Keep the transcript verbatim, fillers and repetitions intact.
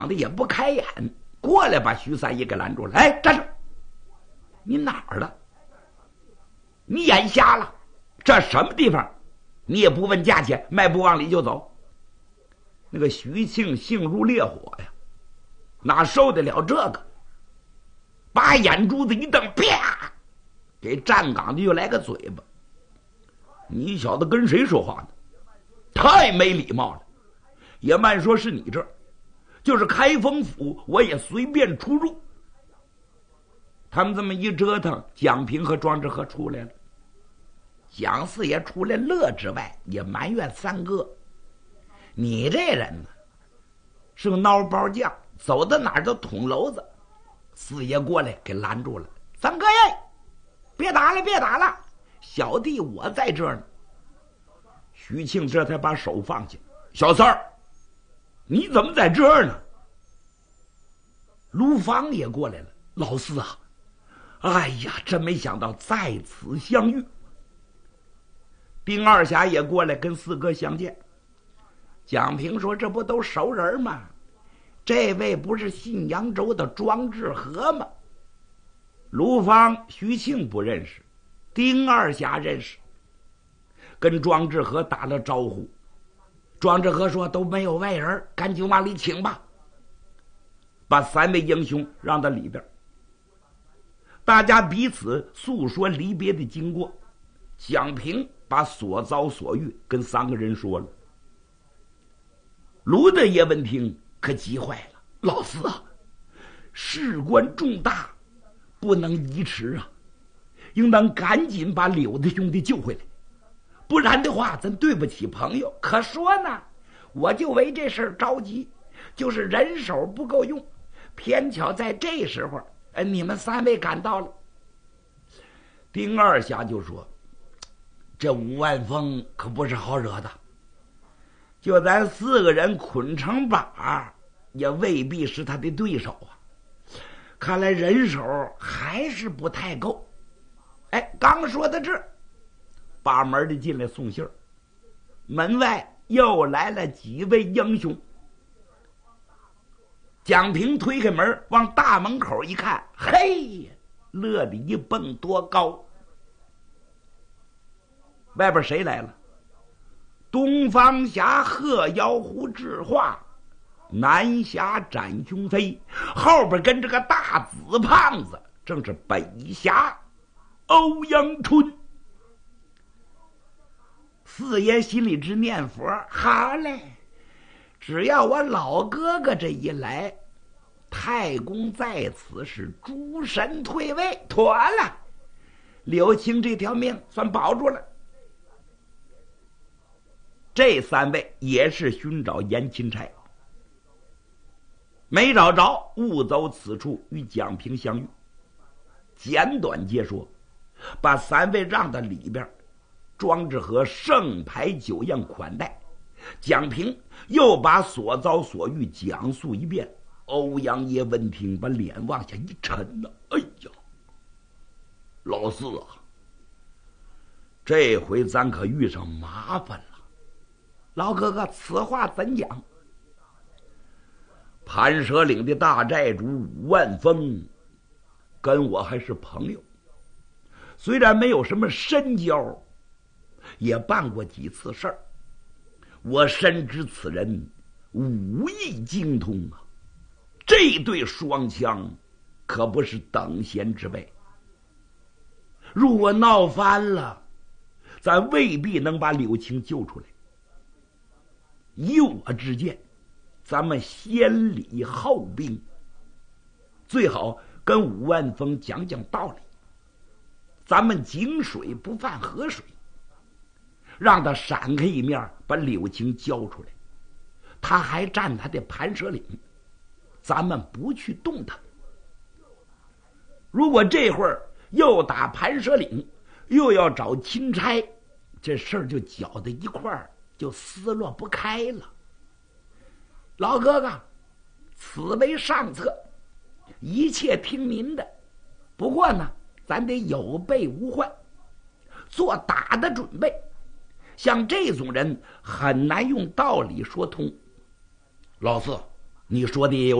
的也不开眼，过来把徐三爷给拦住了。哎，站住！你哪儿的？你眼瞎了？这什么地方？你也不问价钱，迈步往里就走。那个徐庆性如烈火呀，哪受得了这个？把眼珠子一瞪，啪，给站岗的又来个嘴巴。你小子跟谁说话呢？太没礼貌了！也慢说是你这儿，就是开封府，我也随便出入。他们这么一折腾，蒋平和庄志和出来了。蒋四爷除了乐之外，也埋怨三哥：“你这人呢，是个孬包匠，走到哪儿都捅娄子。”四爷过来给拦住了：“三哥耶，别打了，别打了，小弟我在这儿呢。”徐庆这才把手放下：“小三儿，你怎么在这儿呢？”卢芳也过来了：“老四啊，哎呀，真没想到在此相遇。”丁二侠也过来跟四哥相见。蒋平说：“这不都熟人吗？这位不是信阳州的庄志和吗？”卢芳、徐庆不认识，丁二侠认识，跟庄志和打了招呼。庄志和说：“都没有外人，赶紧往里请吧。”把三位英雄让到里边，大家彼此诉说离别的经过。蒋平把所遭所遇跟三个人说了。卢大爷闻听可急坏了：“老四啊，事关重大，不能移迟啊，应当赶紧把柳大兄弟救回来，不然的话咱对不起朋友。可说呢，我就为这事儿着急，就是人手不够用，偏巧在这时候，呃，你们三位赶到了。”丁二侠就说：“这吴万峰可不是好惹的，就咱四个人捆成把，也未必是他的对手啊。看来人手还是不太够。”哎，刚说到这儿，把门的进来送信儿，门外又来了几位英雄。蒋平推开门往大门口一看，嘿，乐得一蹦多高。外边谁来了？东方侠鹤腰虎智化，南侠展雄飞，后边跟着个大紫胖子，正是北侠欧阳春。四爷心里直念佛：好嘞，只要我老哥哥这一来，太公在此是诸神退位，妥了，柳青这条命算保住了。这三位也是寻找严钦差，没找着，误走此处与蒋平相遇。简短接说，把三位让到里边，庄志和盛牌酒宴款待，蒋平又把所遭所遇讲述一遍。欧阳爷闻听，把脸往下一沉呐、啊，哎呀，老四啊，这回咱可遇上麻烦了。老哥哥，此话怎讲？盘蛇岭的大寨主武万峰跟我还是朋友，虽然没有什么深交，也办过几次事儿。我深知此人武艺精通啊，这对双枪可不是等闲之辈。如果闹翻了，咱未必能把柳青救出来。以我之见，咱们先礼后兵，最好跟武万峰讲讲道理。咱们井水不犯河水，让他闪开一面，把柳青交出来。他还占他的盘蛇岭，咱们不去动他。如果这会儿又打盘蛇岭，又要找钦差，这事儿就搅在一块儿，就撕落不开了。老哥哥，此为上策，一切听您的。不过呢，咱得有备无患，做打的准备。像这种人很难用道理说通。老四， 你说的也有